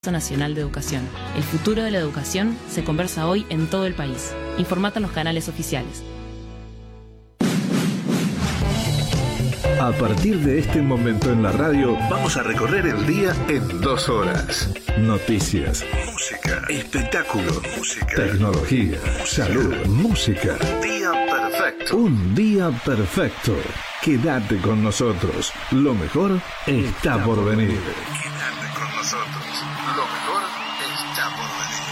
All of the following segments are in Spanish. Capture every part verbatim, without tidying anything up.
Nacional de Educación. El futuro de la educación se conversa hoy en todo el país. Informate en los canales oficiales. A partir de este momento en la radio, vamos a recorrer el día en dos horas. Noticias, música, espectáculo, música, tecnología, salud, música. Un día perfecto. Un día perfecto. Quédate con nosotros. Lo mejor está por venir. Quédate con nosotros. Lo mejor está por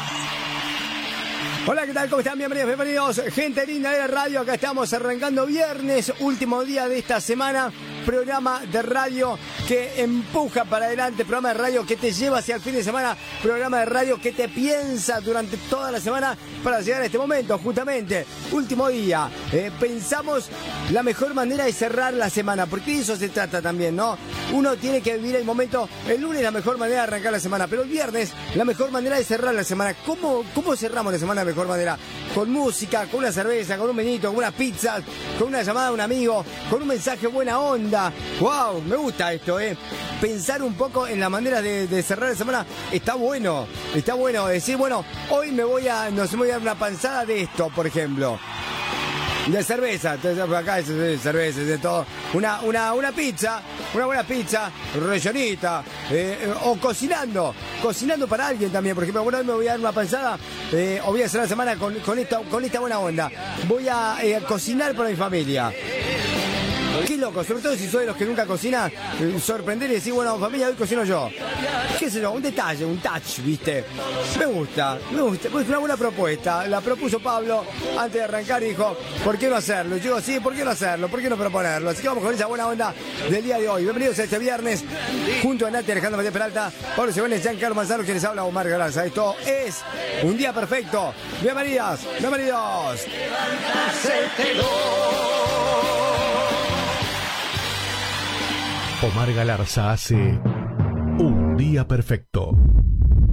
venir. Hola, ¿qué tal? ¿Cómo están? Bienvenidos, bienvenidos. Gente linda de la radio, acá estamos arrancando viernes, último día de esta semana. Programa de radio que empuja para adelante, programa de radio que te lleva hacia el fin de semana, programa de radio que te piensa durante toda la semana para llegar a este momento, justamente, último día. Eh, pensamos la mejor manera de cerrar la semana, porque de eso se trata también, ¿no? Uno tiene que vivir el momento, el lunes la mejor manera de arrancar la semana, pero el viernes la mejor manera de cerrar la semana. ¿Cómo, cómo cerramos la semana de mejor manera? Con música, con una cerveza, con un vinito, con unas pizzas, con una llamada a un amigo, con un mensaje buena onda. Wow, me gusta esto, eh. Pensar un poco en la manera de, de cerrar la semana está bueno, está bueno. Decir, bueno, hoy me voy a, no sé, me voy a dar una panzada de esto, por ejemplo. De cerveza, acá es cerveza, de todo. Una, una, una pizza, una buena pizza, rellenita, eh, o cocinando, cocinando para alguien también. Por ejemplo, bueno, hoy me voy a dar una panzada, eh, o voy a hacer la semana con, con, esta, con esta buena onda. Voy a eh, cocinar para mi familia. Qué loco, sobre todo si soy de los que nunca cocina, eh, sorprender y decir, bueno, familia, hoy cocino yo. Qué sé yo, un detalle, un touch, ¿viste? Me gusta, me gusta, es una buena propuesta. La propuso Pablo antes de arrancar y dijo, ¿por qué no hacerlo? Y yo digo, sí, ¿por qué no hacerlo? ¿Por qué no proponerlo? Así que vamos con esa buena onda del día de hoy. Bienvenidos a este viernes, junto a Nati, Alejandro Matías Peralta, Pablo Cibeles, Giancarlo Manzano, quienes habla Omar Galarza. Esto es un día perfecto. Bienvenidas, bienvenidos. Omar Galarza hace Un Día Perfecto.